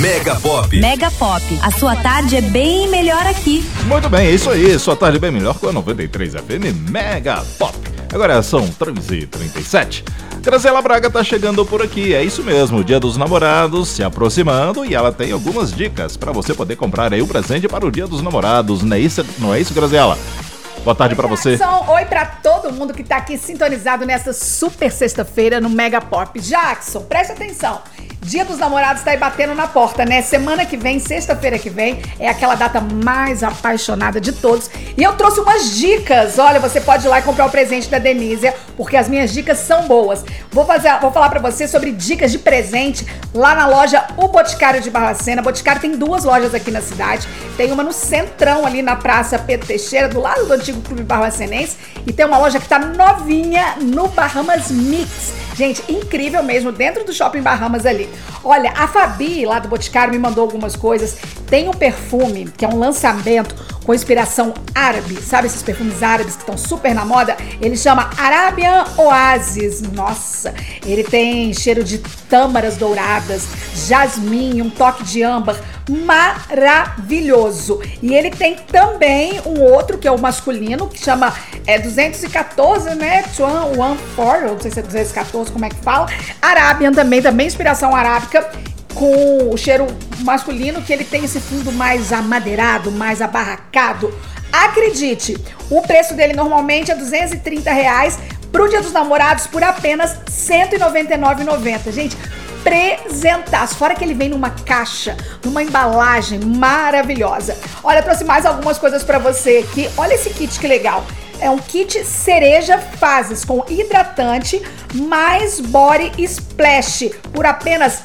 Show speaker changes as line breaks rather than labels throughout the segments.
Mega Pop.
Mega Pop. A sua tarde é bem melhor aqui.
Muito bem, é isso aí. Sua tarde é bem melhor com a 93 FM Mega Pop. Agora são 13h37. Graziela Braga tá chegando por aqui, é isso mesmo, o Dia dos Namorados se aproximando e ela tem algumas dicas para você poder comprar aí o presente para o Dia dos Namorados, não é isso, Graziela? Boa tarde pra você.
Oi pra todo mundo que tá aqui sintonizado nessa super sexta-feira no Mega Pop. Jackson, preste atenção. Dia dos Namorados tá aí batendo na porta, né? Semana que vem, sexta-feira que vem, é aquela data mais apaixonada de todos. E eu trouxe umas dicas. Olha, você pode ir lá e comprar o presente da Denísia, porque as minhas dicas são boas. Vou falar pra você sobre dicas de presente lá na loja O Boticário de Barbacena. O Boticário tem 2 lojas aqui na cidade. Tem uma no centrão, ali na Praça Pedro Teixeira, do lado do antigo Clube Barbacenense. E tem uma loja que tá novinha no Bahamas Mix. Gente, incrível mesmo, dentro do Shopping Bahamas ali. Olha, a Fabi, lá do Boticário, me mandou algumas coisas. Tem um perfume, que é um lançamento com inspiração árabe. Sabe esses perfumes árabes que estão super na moda? Ele chama Arabian Oasis. Nossa, ele tem cheiro de tâmaras douradas, jasmim, um toque de âmbar. Maravilhoso. E ele tem também um outro, que é o masculino, que chama 214, né? 214, não sei se é 214, como é que fala. Arabian também inspiração arábica, com o cheiro masculino, que ele tem esse fundo mais amadeirado, mais abarracado. Acredite, o preço dele normalmente é R$230, pro Dia dos Namorados por apenas R$199,90. Gente, presentaço, fora que ele vem numa caixa, numa embalagem maravilhosa. Olha, eu trouxe mais algumas coisas pra você aqui. Olha esse kit que legal. É um kit cereja fases com hidratante mais body splash por apenas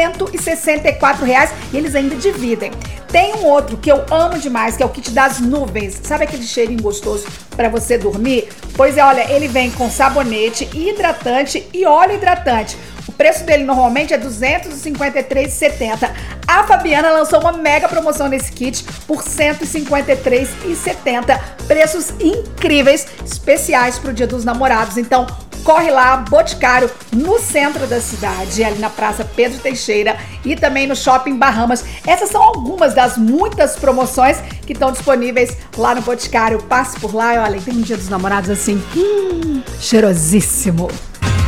R$164 e eles ainda dividem. Tem um outro que eu amo demais, que é o kit das nuvens. Sabe aquele cheirinho gostoso para você dormir? Pois é, olha, ele vem com sabonete, hidratante e óleo hidratante. O preço dele normalmente é R$253,70. A Fabiana lançou uma mega promoção nesse kit por R$153,70. Preços incríveis, especiais para o Dia dos Namorados. Então, corre lá, Boticário, no centro da cidade, ali na Praça Pedro Teixeira e também no Shopping Bahamas. Essas são algumas das muitas promoções que estão disponíveis lá no Boticário. Passe por lá e olha, tem um Dia dos Namorados assim, cheirosíssimo.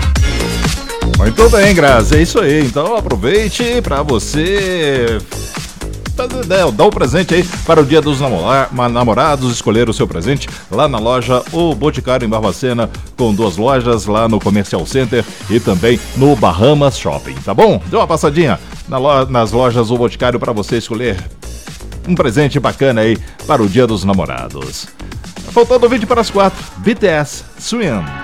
Muito bem, Grazi, é isso aí. Então aproveite para você dar o presente aí para o Dia dos Namorados, escolher o seu presente lá na loja O Boticário em Barbacena, com 2 lojas lá no Comercial Center e também no Bahamas Shopping, tá bom? Dê uma passadinha nas lojas O Boticário para você escolher um presente bacana aí para o Dia dos Namorados. Faltando 20 para as 4, BTS, Swim.